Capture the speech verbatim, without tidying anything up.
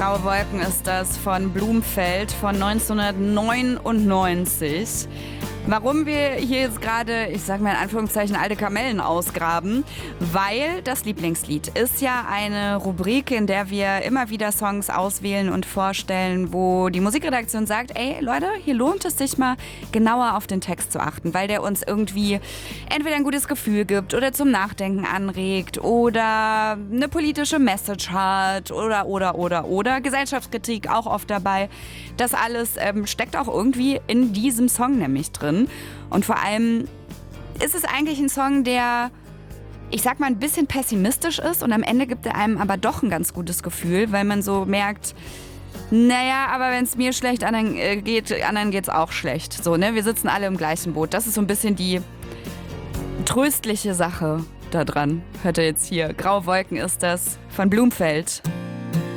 Graue Wolken ist das von Blumfeld von neunzehnhundertneunundneunzig. Warum wir hier jetzt gerade, ich sag mal in Anführungszeichen, alte Kamellen ausgraben? Weil das Lieblingslied ist ja eine Rubrik, in der wir immer wieder Songs auswählen und vorstellen, wo die Musikredaktion sagt, ey Leute, hier lohnt es sich mal genauer auf den Text zu achten, weil der uns irgendwie entweder ein gutes Gefühl gibt oder zum Nachdenken anregt oder eine politische Message hat oder, oder, oder, oder. Gesellschaftskritik auch oft dabei. Das alles ähm, steckt auch irgendwie in diesem Song nämlich drin. Und vor allem ist es eigentlich ein Song, der, ich sag mal, ein bisschen pessimistisch ist und am Ende gibt er einem aber doch ein ganz gutes Gefühl, weil man so merkt, naja, aber wenn es mir schlecht anderen äh, geht, anderen geht's auch schlecht. So, ne? Wir sitzen alle im gleichen Boot. Das ist so ein bisschen die tröstliche Sache da dran. Hört ihr jetzt hier. Graue Wolken ist das von Blumfeld.